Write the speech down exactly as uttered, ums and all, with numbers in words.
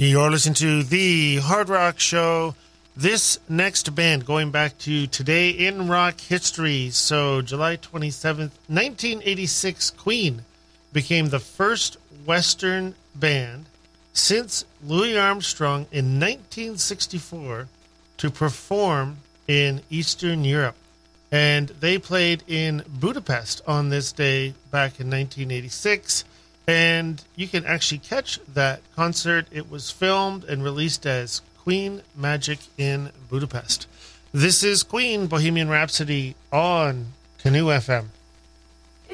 You're listening to the Hard Rock Show. This next band, going back to today in rock history, so July twenty-seventh, nineteen eighty-six, Queen became the first Western band since Louis Armstrong in nineteen sixty-four to perform in Eastern Europe. And they played in Budapest on this day back in nineteen eighty-six. And you can actually catch that concert. It was filmed and released as Queen Magic in Budapest. This is Queen, Bohemian Rhapsody on Canoe F M.